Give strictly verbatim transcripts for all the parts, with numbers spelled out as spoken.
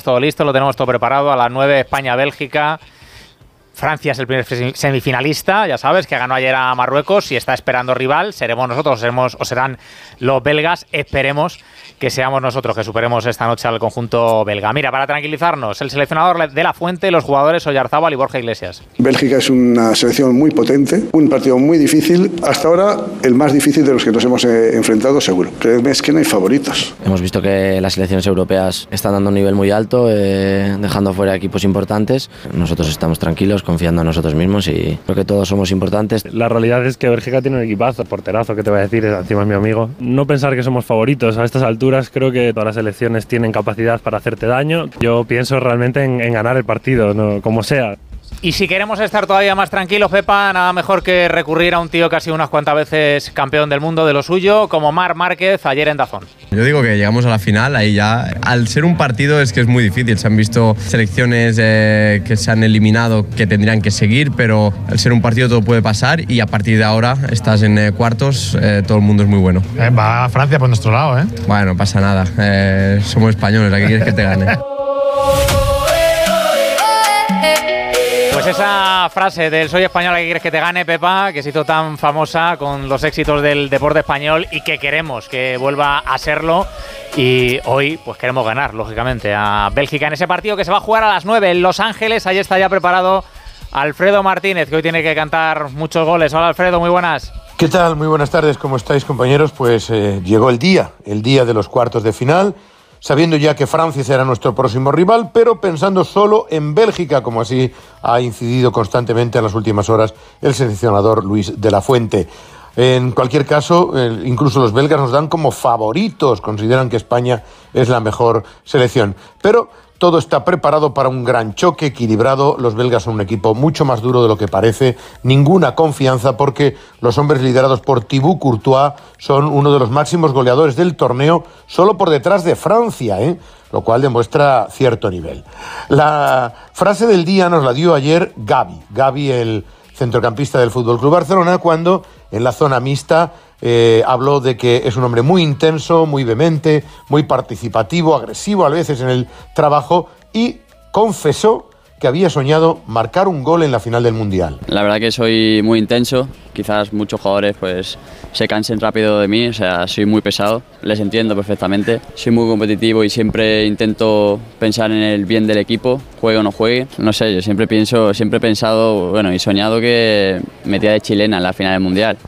todo listo, lo tenemos todo preparado. A las nueve, España-Bélgica. Francia es el primer semifinalista, ya sabes, que ganó ayer a Marruecos y está esperando rival. Seremos nosotros seremos, o serán los belgas. Esperemos que seamos nosotros, que superemos esta noche al conjunto belga. Mira, para tranquilizarnos, el seleccionador de la Fuente, los jugadores Oyarzábal y Borja Iglesias. Bélgica es una selección muy potente, un partido muy difícil. Hasta ahora, el más difícil de los que nos hemos eh, enfrentado, seguro. Créeme, es que no hay favoritos. Hemos visto que las selecciones europeas están dando un nivel muy alto, eh, dejando fuera equipos importantes. Nosotros estamos tranquilos, confiando en nosotros mismos y creo que todos somos importantes. La realidad es que Bélgica tiene un equipazo, porterazo, que te voy a decir, encima es mi amigo. No pensar que somos favoritos a estas alturas. Creo que todas las selecciones tienen capacidad para hacerte daño. Yo pienso realmente en, en ganar el partido, ¿no? Como sea. Y si queremos estar todavía más tranquilos, Pepa, nada mejor que recurrir a un tío que ha sido unas cuantas veces campeón del mundo de lo suyo, como Marc Márquez ayer en Dazón. Yo digo que llegamos a la final, ahí ya, al ser un partido es que es muy difícil. Se han visto selecciones eh, que se han eliminado que tendrían que seguir, pero al ser un partido todo puede pasar y a partir de ahora estás en eh, cuartos, eh, todo el mundo es muy bueno. Eh, va a Francia por nuestro lado, ¿eh? Bueno, no pasa nada, eh, somos españoles, ¿a qué quieres que te gane? Pues esa frase del soy español, ¿a qué quieres que te gane, Pepa? Que se hizo tan famosa con los éxitos del deporte español y que queremos que vuelva a serlo. Y hoy pues queremos ganar, lógicamente, a Bélgica en ese partido que se va a jugar a las nueve en Los Ángeles. Ahí está ya preparado Alfredo Martínez, que hoy tiene que cantar muchos goles. Hola, Alfredo, muy buenas. ¿Qué tal? Muy buenas tardes, ¿cómo estáis, compañeros? Pues eh, llegó el día, el día de los cuartos de final, sabiendo ya que Francia será nuestro próximo rival, pero pensando solo en Bélgica, como así ha incidido constantemente en las últimas horas el seleccionador Luis de la Fuente. En cualquier caso, eh, incluso los belgas nos dan como favoritos, consideran que España es la mejor selección. Pero todo está preparado para un gran choque equilibrado. Los belgas son un equipo mucho más duro de lo que parece. Ninguna confianza porque los hombres liderados por Thibaut Courtois son uno de los máximos goleadores del torneo, solo por detrás de Francia, ¿eh? Lo cual demuestra cierto nivel. La frase del día nos la dio ayer Gavi. Gavi, el centrocampista del F C Barcelona, cuando en la zona mixta eh, habló de que es un hombre muy intenso, muy vehemente, muy participativo, agresivo a veces en el trabajo, y confesó que había soñado marcar un gol en la final del Mundial. La verdad que soy muy intenso, quizás muchos jugadores pues se cansen rápido de mí, o sea, soy muy pesado, les entiendo perfectamente, soy muy competitivo y siempre intento pensar en el bien del equipo, juegue o no juegue, no sé, yo siempre pienso, siempre he pensado, bueno, y soñado que metía de chilena en la final del Mundial.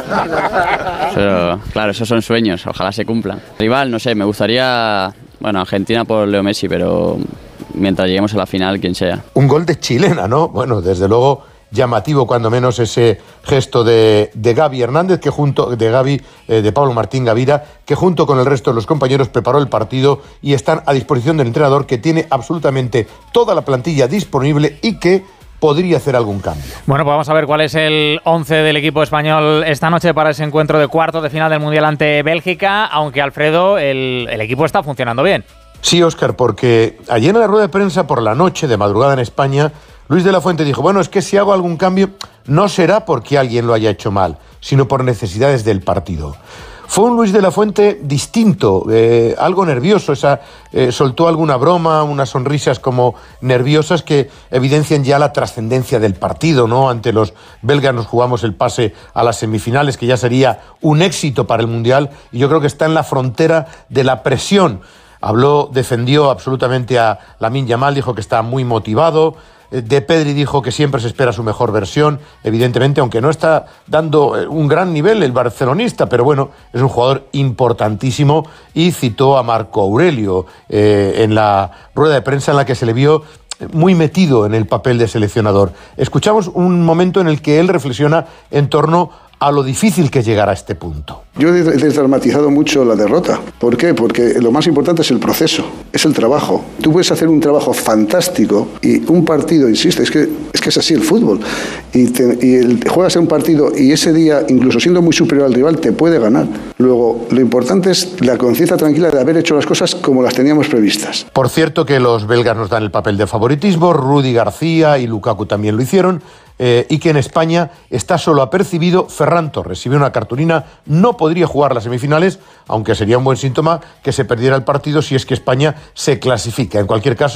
Pero claro, esos son sueños, ojalá se cumplan. Rival, no sé, me gustaría, bueno, Argentina por Leo Messi, pero mientras lleguemos a la final, quien sea. Un gol de chilena, ¿no? Bueno, desde luego llamativo cuando menos ese gesto de, de Gavi Hernández, que junto de Gavi, eh, de Pablo Martín Gavira, que junto con el resto de los compañeros preparó el partido y están a disposición del entrenador, que tiene absolutamente toda la plantilla disponible y que podría hacer algún cambio. Bueno, pues vamos a ver cuál es el once del equipo español esta noche para ese encuentro de cuartos de final del Mundial ante Bélgica, aunque Alfredo, el, el equipo está funcionando bien. Sí, Óscar, porque ayer en la rueda de prensa por la noche, de madrugada en España, Luis de la Fuente dijo, bueno, es que si hago algún cambio no será porque alguien lo haya hecho mal, sino por necesidades del partido. Fue un Luis de la Fuente distinto, eh, algo nervioso, esa, eh, soltó alguna broma, unas sonrisas como nerviosas que evidencian ya la trascendencia del partido, ¿no? Ante los belgas nos jugamos el pase a las semifinales, que ya sería un éxito para el Mundial, y yo creo que está en la frontera de la presión. Habló, defendió absolutamente a Lamine Yamal, dijo que está muy motivado. De Pedri dijo que siempre se espera su mejor versión, evidentemente, aunque no está dando un gran nivel el barcelonista, pero bueno, es un jugador importantísimo, y citó a Marco Aurelio eh, en la rueda de prensa en la que se le vio muy metido en el papel de seleccionador. Escuchamos un momento en el que él reflexiona en torno a lo difícil que es llegar a este punto. Yo he desdramatizado mucho la derrota. ¿Por qué? Porque lo más importante es el proceso, es el trabajo. Tú puedes hacer un trabajo fantástico y un partido, insisto, es que es, que es así el fútbol. Y, te, y el, juegas un partido y ese día, incluso siendo muy superior al rival, te puede ganar. Luego, lo importante es la conciencia tranquila de haber hecho las cosas como las teníamos previstas. Por cierto que los belgas nos dan el papel de favoritismo, Rudy García y Lukaku también lo hicieron, eh, y que en España está solo apercibido Ferran Torres. Si ve una cartulina, no podría jugar las semifinales, aunque sería un buen síntoma que se perdiera el partido si es que España se clasifica. En cualquier caso,